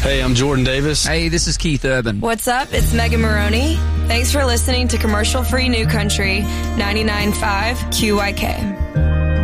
Hey, I'm Jordan Davis. Hey, this is Keith Urban. What's up? It's Megan Maroney. Thanks for listening to Commercial Free New Country 99.5 QYK.